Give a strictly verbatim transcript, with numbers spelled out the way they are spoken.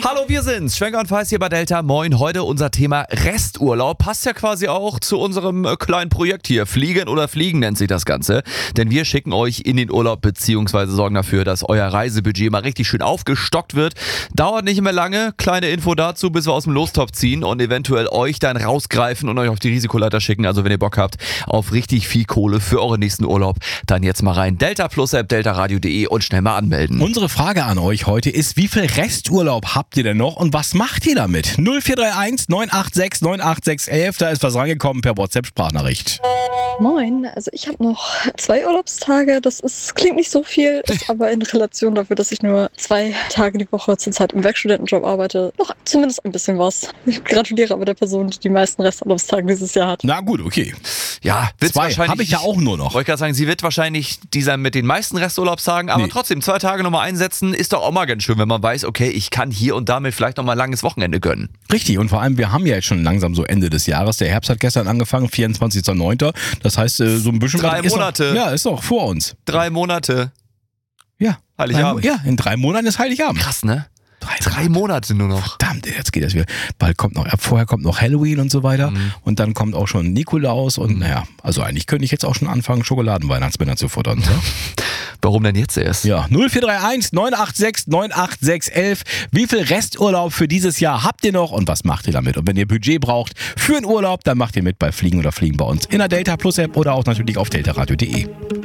Hallo, wir sind's. Schwenker und Feiß hier bei Delta. Moin, heute unser Thema Resturlaub. Passt ja quasi auch zu unserem äh, kleinen Projekt hier. Fliegen oder Fliegen nennt sich das Ganze. Denn wir schicken euch in den Urlaub beziehungsweise sorgen dafür, dass euer Reisebudget mal richtig schön aufgestockt wird. Dauert nicht mehr lange. Kleine Info dazu, bis wir aus dem Lostopf ziehen und eventuell euch dann rausgreifen und euch auf die Risikoleiter schicken. Also wenn ihr Bock habt auf richtig viel Kohle für euren nächsten Urlaub, dann jetzt mal rein. Delta Plus App, delta radio punkt de und schnell mal anmelden. Unsere Frage an euch heute ist, wie viel Resturlaub habt ihr denn noch und was macht ihr damit? null vier drei eins neun acht sechs neun acht sechs elf, da ist was rangekommen per WhatsApp-Sprachnachricht. Moin, also ich habe noch zwei Urlaubstage, das ist, klingt nicht so viel, ist aber in Relation dafür, dass ich nur zwei Tage die Woche zurzeit im Werkstudentenjob arbeite, noch zumindest ein bisschen was. Ich gratuliere aber der Person, die die meisten Resturlaubstage dieses Jahr hat. Na gut, okay. Ja, wird's Zwei wahrscheinlich. habe ich ja auch nur noch. Wollte ich gerade sagen, sie wird wahrscheinlich dieser mit den meisten Resturlaubstagen, aber Nee. trotzdem, zwei Tage nochmal einsetzen, ist doch auch mal ganz schön, wenn man weiß, okay, ich kann hier und damit vielleicht nochmal ein langes Wochenende gönnen. Richtig, und vor allem, wir haben ja jetzt schon langsam so Ende des Jahres. Der Herbst hat gestern angefangen, vierundzwanzigster neunter Das heißt, äh, so ein bisschen... Drei was ist Monate. Noch, ja, ist doch vor uns. Drei Monate. Ja. Heiligabend. Ja, in drei Monaten ist Heiligabend. Krass, ne? Drei, Drei Monate nur noch. Verdammt, jetzt geht das wieder. Bald kommt noch, vorher kommt noch Halloween und so weiter. Mhm. Und dann kommt auch schon Nikolaus. Und Mhm. naja, also eigentlich könnte ich jetzt auch schon anfangen, Schokoladenweihnachtsmänner zu futtern. Ne? Warum denn jetzt erst? Ja, null vier drei eins neun acht sechs neun acht sechs elf. Wie viel Resturlaub für dieses Jahr habt ihr noch und was macht ihr damit? Und wenn ihr Budget braucht für einen Urlaub, dann macht ihr mit bei Fliegen oder Fliegen bei uns in der Delta Plus App oder auch natürlich auf delta radio punkt de.